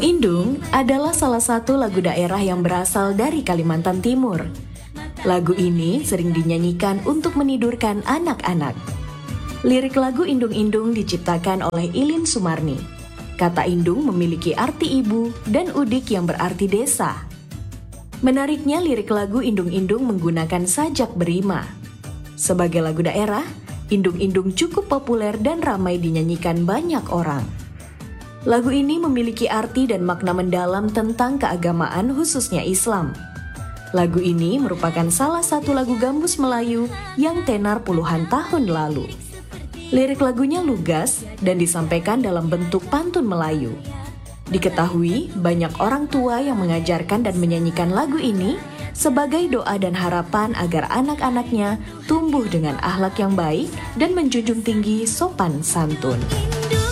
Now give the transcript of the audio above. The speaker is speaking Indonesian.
Indung adalah salah satu lagu daerah yang berasal dari Kalimantan Timur. Lagu ini sering dinyanyikan untuk menidurkan anak-anak. Lirik lagu Indung-Indung diciptakan oleh Ilin Sumarni. Kata indung memiliki arti ibu dan udik yang berarti desa. Menariknya, lirik lagu Indung-Indung menggunakan sajak berima. Sebagai lagu daerah, Indung-Indung cukup populer dan ramai dinyanyikan banyak orang. Lagu ini memiliki arti dan makna mendalam tentang keagamaan khususnya Islam. Lagu ini merupakan salah satu lagu gambus Melayu yang tenar puluhan tahun lalu. Lirik lagunya lugas dan disampaikan dalam bentuk pantun Melayu. Diketahui banyak orang tua yang mengajarkan dan menyanyikan lagu ini sebagai doa dan harapan agar anak-anaknya tumbuh dengan akhlak yang baik dan menjunjung tinggi sopan santun.